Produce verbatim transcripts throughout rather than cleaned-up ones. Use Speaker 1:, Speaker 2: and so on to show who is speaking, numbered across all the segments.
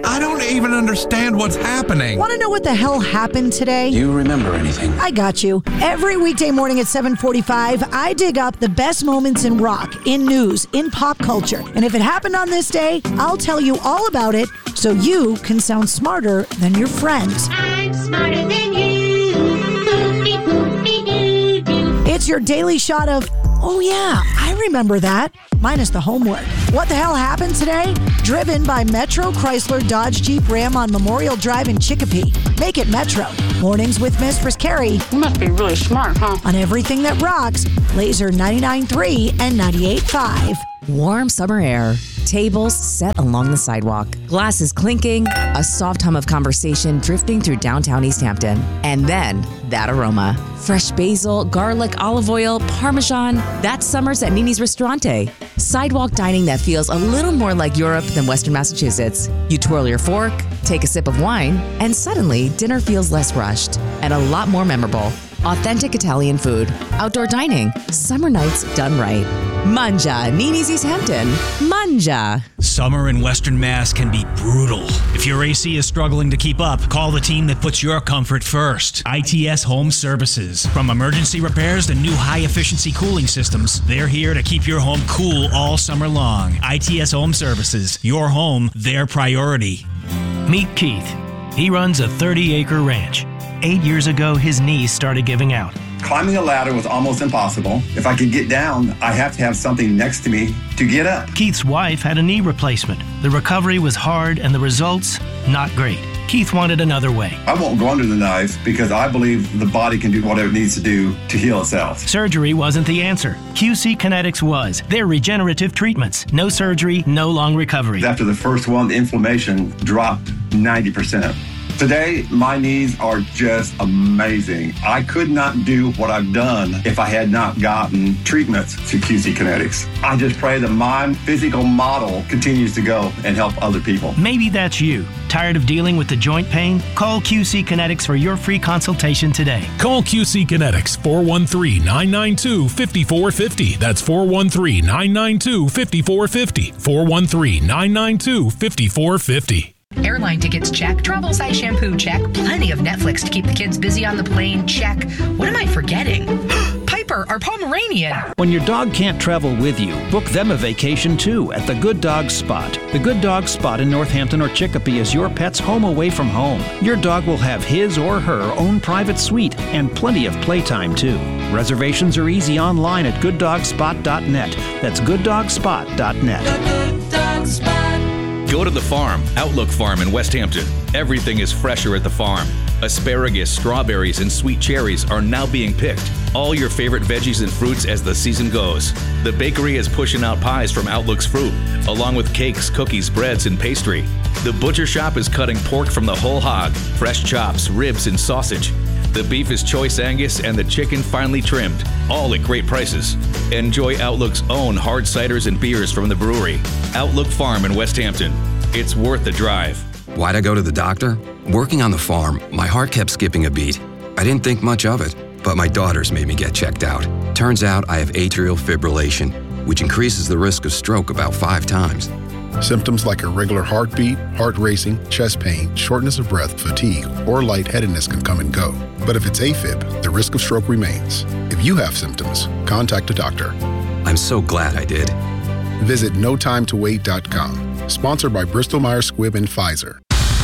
Speaker 1: I don't even understand what's happening.
Speaker 2: Want to know what the hell happened today?
Speaker 3: Do you remember anything?
Speaker 2: I got you. Every weekday morning at seven forty-five, I dig up the best moments in rock, in news, in pop culture. And if it happened on this day, I'll tell you all about it so you can sound smarter than your friends.
Speaker 4: I'm smarter than you. Poopy, poopy, doo, doo.
Speaker 2: It's your daily shot of, oh yeah, I remember that, minus the homework. What the hell happened today? Driven by Metro Chrysler Dodge Jeep Ram on Memorial Drive in Chicopee. Make it Metro. Mornings with Mistress Carrie.
Speaker 5: You must be really smart, huh?
Speaker 2: On everything that rocks, Laser ninety-nine point three and ninety-eight point five.
Speaker 6: Warm summer air, tables set along the sidewalk, glasses clinking, a soft hum of conversation drifting through downtown East Hampton, and then that aroma. Fresh basil, garlic, olive oil, Parmesan. That's summers at Nini's Ristorante. Sidewalk dining that feels a little more like Europe than Western Massachusetts. You twirl your fork, take a sip of wine, and suddenly dinner feels less rushed and a lot more memorable. Authentic Italian food, outdoor dining, summer nights done right. Manja, Nini's East Hampton. Manja.
Speaker 7: Summer in Western Mass can be brutal. If your A C is struggling to keep up, call the team that puts your comfort first. I T S Home Services. From emergency repairs to new high-efficiency cooling systems, they're here to keep your home cool all summer long. I T S Home Services. Your home, their priority.
Speaker 8: Meet Keith. He runs a thirty-acre ranch. Eight years ago, his knees started giving out.
Speaker 9: Climbing a ladder was almost impossible. If I could get down, I have to have something next to me to get up.
Speaker 8: Keith's wife had a knee replacement. The recovery was hard and the results, not great. Keith wanted another way.
Speaker 9: I won't go under the knife because I believe the body can do whatever it needs to do to heal itself.
Speaker 8: Surgery wasn't the answer. Q C Kinetics was. They're regenerative treatments. No surgery, no long recovery.
Speaker 9: After the first one, the inflammation dropped ninety percent. Today, my knees are just amazing. I could not do what I've done if I had not gotten treatments to Q C Kinetics. I just pray that my physical model continues to go and help other people.
Speaker 8: Maybe that's you. Tired of dealing with the joint pain? Call Q C Kinetics for your free consultation today.
Speaker 10: Call Q C Kinetics, four one three, nine nine two, five four five zero. That's four one three, nine nine two, five four five zero. four one three, nine nine two, five four five zero.
Speaker 11: Airline tickets, check. Travel size shampoo, check. Plenty of Netflix to keep the kids busy on the plane, check. What am I forgetting? Piper, our Pomeranian.
Speaker 12: When your dog can't travel with you, book them a vacation too at the Good Dog Spot. The Good Dog Spot in Northampton or Chicopee is your pet's home away from home. Your dog will have his or her own private suite and plenty of playtime too. Reservations are easy online at good dog spot dot net. That's good dog spot dot net.
Speaker 13: The Good Dog Spot.
Speaker 14: Go to the farm, Outlook Farm in West Hampton. Everything is fresher at the farm. Asparagus, strawberries, and sweet cherries are now being picked. All your favorite veggies and fruits as the season goes. The bakery is pushing out pies from Outlook's Fruit, along with cakes, cookies, breads, and pastry. The butcher shop is cutting pork from the whole hog, fresh chops, ribs, and sausage. The beef is choice Angus and the chicken finely trimmed, all at great prices. Enjoy Outlook's own hard ciders and beers from the brewery. Outlook Farm in West Hampton. It's worth the drive.
Speaker 15: Why'd I go to the doctor? Working on the farm, my heart kept skipping a beat. I didn't think much of it, but my daughters made me get checked out. Turns out I have atrial fibrillation, which increases the risk of stroke about five times.
Speaker 16: Symptoms like irregular heartbeat, heart racing, chest pain, shortness of breath, fatigue, or lightheadedness can come and go. But if it's AFib, the risk of stroke remains. If you have symptoms, contact a doctor.
Speaker 15: I'm so glad I did.
Speaker 16: Visit no time to wait dot com. Sponsored by Bristol Myers Squibb and Pfizer.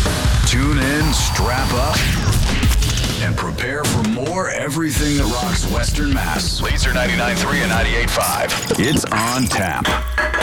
Speaker 17: Tune in, strap up, and prepare for more everything that rocks Western Mass. Laser ninety-nine point three and ninety-eight point five. It's on tap.